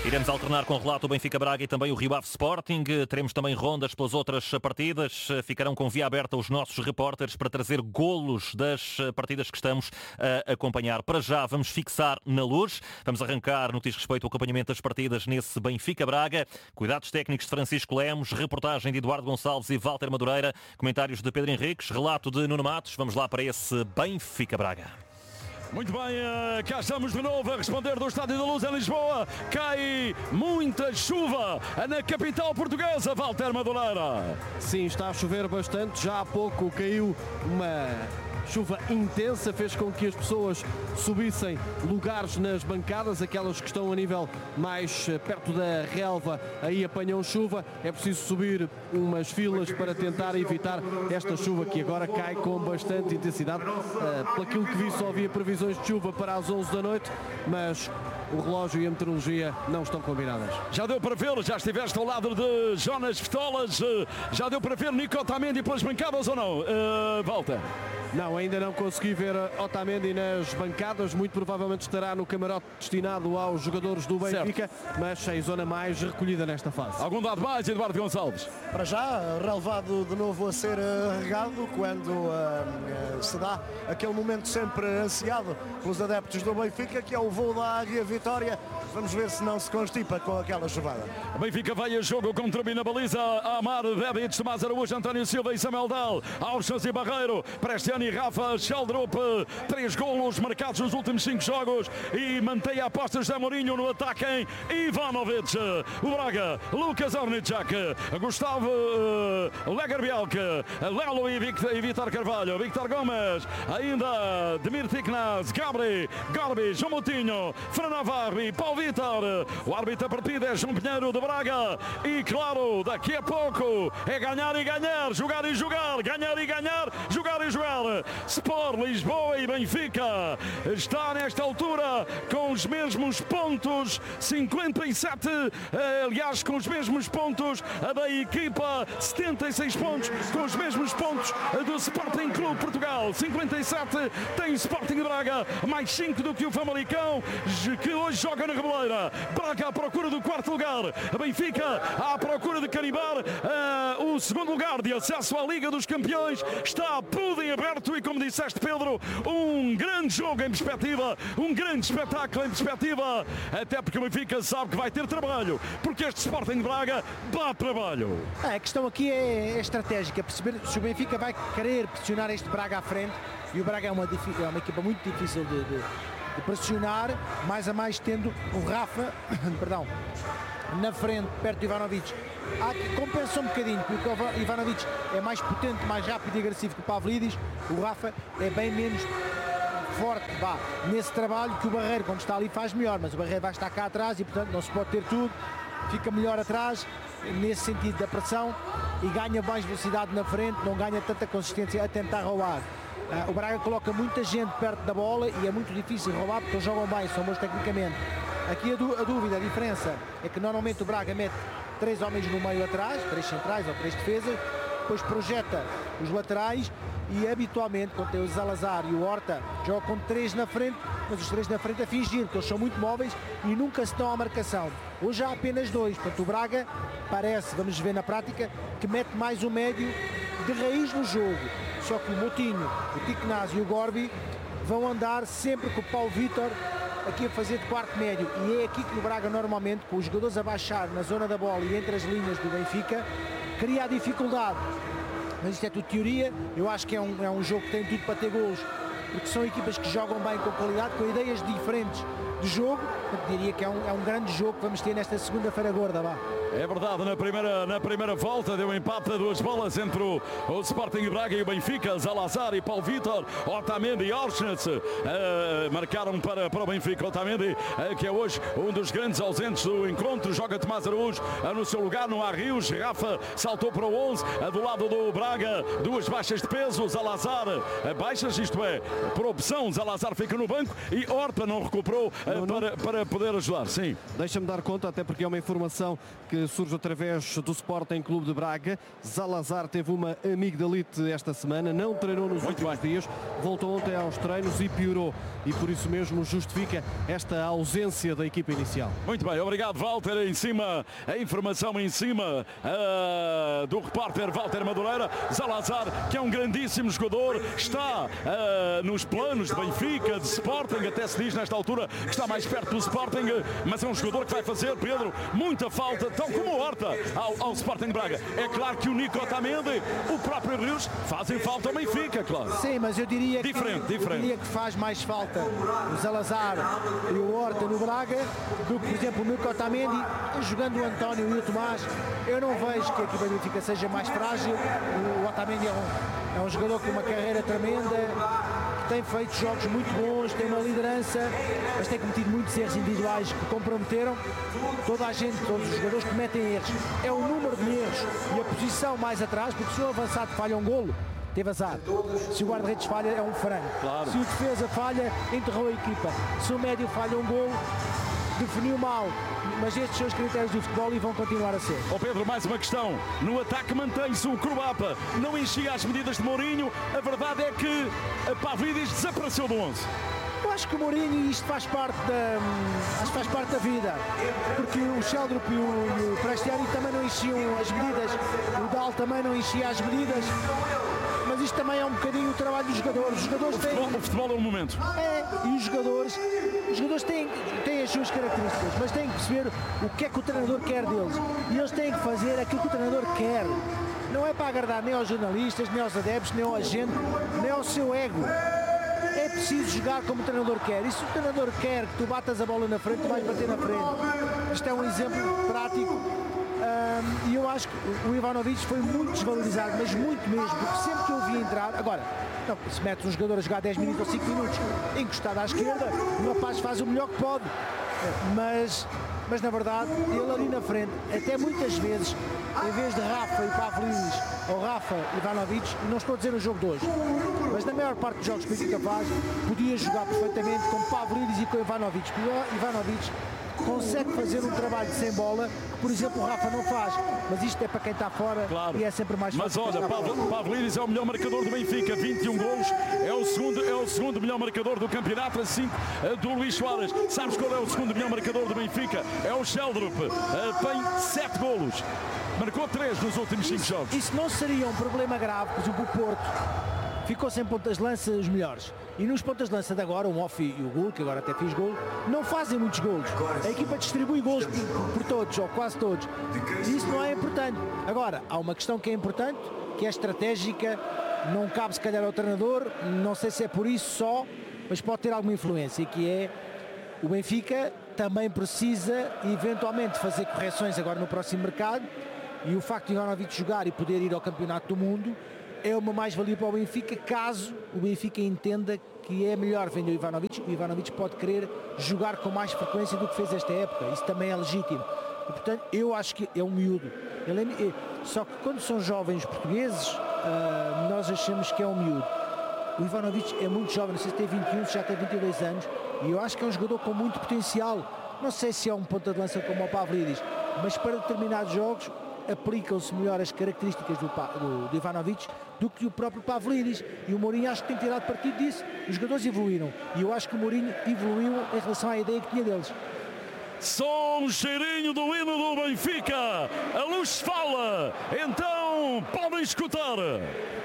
Iremos alternar com o relato o Benfica Braga e também o Rio Ave Sporting. Teremos também rondas pelas outras partidas. Ficarão com via aberta os nossos repórteres para trazer golos das partidas que estamos a acompanhar. Para já vamos fixar na luz. Vamos arrancar no que diz respeito ao acompanhamento das partidas nesse Benfica Braga. Cuidados técnicos de Francisco Lemos, reportagem de Eduardo Gonçalves e Walter Madureira, comentários de Pedro Henriques, relato de Nuno Matos. Vamos lá para esse Benfica Braga. Muito bem, cá estamos de novo a responder do Estádio da Luz em Lisboa. Cai muita chuva na capital portuguesa, Walter Madureira. Sim, está a chover bastante. Já há pouco caiu uma chuva intensa, fez com que as pessoas subissem lugares nas bancadas, aquelas que estão a nível mais perto da relva, aí apanham chuva. É preciso subir umas filas para tentar evitar esta chuva que agora cai com bastante intensidade. Pelo aquilo que vi, só havia previsões de chuva para as 11 da noite, mas o relógio e a meteorologia não estão combinadas. Já deu para ver, já estiveste ao lado de Jonas Vitolas, já deu para ver Nico Otamendi pelas bancadas ou não, Walter? Não, ainda não consegui ver Otamendi nas bancadas, muito provavelmente estará no camarote destinado aos jogadores do Benfica, certo, mas em zona mais recolhida nesta fase. Algum dado mais, Eduardo Gonçalves? Para já, relevado de novo a ser regado quando se dá aquele momento sempre ansiado pelos adeptos do Benfica, que é o voo da Águia Vitória. Vamos ver se não se constipa com aquela chuvada. O Benfica vai a jogo com Trubin na baliza, Amar, Bebic, Tomás Araújo, António Silva e Samuel Dal, Auschwitz e Barreiro, Prestiani e Rafa Sheldrup, 3 golos marcados nos últimos 5 jogos e mantém a aposta José Mourinho no ataque em Ivanovic. O Braga, Lucas Ornicek, Gustavo Legerbielke, Lelo e Vítor Carvalho, Víctor Gomes, ainda Demir Tiknaz, Gabri, Garbi, João Moutinho, Fran Navarro e Paulo Vítor. O árbitro da partida é João Pinheiro de Braga e claro, daqui a pouco é ganhar e ganhar, jogar e jogar, ganhar e ganhar, jogar e jogar. Sport Lisboa e Benfica está nesta altura com os mesmos pontos, 57, aliás com os mesmos pontos da equipa, 76 pontos com os mesmos pontos do Sporting Clube Portugal, 57 tem Sporting Braga, mais 5 do que o Famalicão, que hoje joga na Rebeleira. Braga à procura do 4º lugar, Benfica à procura de carimbar o 2º lugar de acesso à Liga dos Campeões. Está tudo em aberto e, como disseste, Pedro, um grande jogo em perspectiva, um grande espetáculo em perspectiva, até porque o Benfica sabe que vai ter trabalho, porque este Sporting de Braga dá trabalho. A questão aqui é estratégica, perceber se o Benfica vai querer pressionar este Braga à frente, e o Braga é uma equipa muito difícil de pressionar, mais a mais tendo o Rafa perdão, na frente, perto do Ivanovic. Há que compensar um bocadinho, porque o Ivanovic é mais potente, mais rápido e agressivo que o Pavlidis. O Rafa é bem menos forte nesse trabalho, que o Barreiro, quando está ali, faz melhor, mas o Barreiro vai estar cá atrás e, portanto, não se pode ter tudo, fica melhor atrás nesse sentido da pressão e ganha mais velocidade na frente, não ganha tanta consistência a tentar roubar. O Braga coloca muita gente perto da bola e é muito difícil roubar porque eles jogam bem, são bons tecnicamente. Aqui a dúvida, a diferença é que normalmente o Braga mete 3 homens no meio atrás, 3 centrais ou 3 defesas, depois projeta os laterais e habitualmente, quando tem o Salazar e o Horta, joga com 3 na frente, mas os 3 na frente a fingir, porque eles são muito móveis e nunca se dão à marcação. Hoje há apenas 2, portanto o Braga parece, vamos ver na prática, que mete mais um médio de raiz no jogo. Só que o Moutinho, o Tiknaz e o Gorbi vão andar sempre com o Paulo Vítor aqui a fazer de quarto médio, e é aqui que o Braga normalmente, com os jogadores a baixar na zona da bola e entre as linhas do Benfica, cria a dificuldade. Mas isto é tudo teoria, eu acho que é um jogo que tem tudo para ter golos, porque são equipas que jogam bem com qualidade, com ideias diferentes de jogo. Eu diria que é um grande jogo que vamos ter nesta segunda-feira gorda. É verdade, na primeira volta deu um empate a 2 bolas entre o Sporting de Braga e o Benfica. Salazar e Paulo Vítor, Otamendi e Auschwitz marcaram para o Benfica. Otamendi, que é hoje um dos grandes ausentes do encontro, joga Tomás Araújo no seu lugar, não há Rios. Rafa saltou para o 11, do lado do Braga, 2 baixas de peso. Salazar, baixas, isto é, por opção, Salazar fica no banco e Horta não recuperou para poder ajudar, sim. Deixa-me dar conta, até porque é uma informação que surge através do Sporting Clube de Braga. Zalazar teve uma amigdalite esta semana, não treinou nos últimos dias, voltou ontem aos treinos e piorou. E por isso mesmo justifica esta ausência da equipa inicial. Muito bem, obrigado Walter, em cima, a informação em cima do repórter Walter Madureira. Zalazar, que é um grandíssimo jogador, está nos planos de Benfica, de Sporting, até se diz nesta altura que está mais perto do Sporting, mas é um jogador que vai fazer, Pedro, muita falta, tal como o Horta ao Sporting Braga. É claro que o Nico Otamendi, o próprio Rios, fazem falta ao Benfica, claro. Sim, mas eu diria que, diferente. Eu diria que faz mais falta o Zalazar e o Horta no Braga do que, por exemplo, o Nico Otamendi, jogando o António e o Tomás. Eu não vejo que a equipa do Benfica seja mais frágil. O Otamendi é um jogador com uma carreira tremenda, que tem feito jogos muito bons, tem uma liderança, mas tem cometido muitos erros individuais que comprometeram toda a gente, todos os jogadores cometem erros. É o número de erros e a posição mais atrás, porque se o avançado falha um golo, teve azar. Se o guarda-redes falha, é um frango. Claro. Se o defesa falha, enterrou a equipa. Se o médio falha um golo, definiu mal. Mas estes são os critérios do futebol e vão continuar a ser. Pedro, mais uma questão. No ataque mantém-se o Croata, não enchia as medidas de Mourinho. A verdade é que a Pavlidis desapareceu do 11. Eu acho que o Mourinho, isto faz parte da vida, porque o Sheldrup e o Prestiani também não enchiam as medidas, o Dal também não enchia as medidas, mas isto também é um bocadinho o trabalho dos jogadores. Os jogadores têm... O futebol é um momento. E os jogadores têm as suas características, mas têm que perceber o que é que o treinador quer deles, e eles têm que fazer aquilo que o treinador quer. Não é para agradar nem aos jornalistas, nem aos adeptos, nem ao agente, nem ao seu ego. É preciso jogar como o treinador quer. E se o treinador quer que tu batas a bola na frente, tu vais bater na frente. Isto é um exemplo prático. E eu acho que o Ivanovic foi muito desvalorizado, mas muito mesmo, porque sempre que eu vi entrar, agora, não, se metes um jogador a jogar 10 minutos ou 5 minutos encostado à esquerda, o rapaz faz o melhor que pode, mas na verdade, ele ali na frente, até muitas vezes, em vez de Rafa e Pavlidis ou Rafa e Ivanovic, não estou a dizer no jogo de hoje, mas na maior parte dos jogos que o Benfica faz, podia jogar perfeitamente com Pavlidis e com Ivanovic, porque o Ivanovic consegue fazer um trabalho sem bola que, por exemplo, o Rafa não faz, mas isto é para quem está fora, claro. E é sempre mais fácil. Mas olha, Pavlidis é o melhor marcador do Benfica, 21 golos, é o segundo melhor marcador do campeonato, a 5 do Luís Soares. Sabes qual é o segundo melhor marcador do Benfica? É o Sheldrup, tem 7 golos, marcou 3 nos últimos 5 jogos. Isso não seria um problema grave, por exemplo, o Porto ficou sem pontas de lança os melhores. E nos pontas de lança de agora, o Moffi e o Gul, que agora até fiz gol, não fazem muitos golos. A equipa distribui golos por todos, ou quase todos. E isso não é importante. Agora, há uma questão que é importante, que é estratégica, não cabe se calhar ao treinador, não sei se é por isso só, mas pode ter alguma influência, que é o Benfica também precisa eventualmente fazer correções agora no próximo mercado, e o facto de Ivanovic jogar e poder ir ao Campeonato do Mundo é uma mais-valia para o Benfica, caso o Benfica entenda que é melhor vender o Ivanovic. O Ivanovic pode querer jogar com mais frequência do que fez esta época, isso também é legítimo. E, portanto, eu acho que é um miúdo. Só que quando são jovens portugueses, nós achamos que é um miúdo. O Ivanovic é muito jovem, não sei se tem 21, já tem 22 anos, e eu acho que é um jogador com muito potencial. Não sei se é um ponta de lança como o Pavlidis, mas para determinados jogos aplicam-se melhor as características do Ivanovic do que o próprio Pavlidis, e o Mourinho acho que tem tirado partido disso. Os jogadores evoluíram, e eu acho que o Mourinho evoluiu em relação à ideia que tinha deles. Só um cheirinho do hino do Benfica, a luz fala, então podem escutar.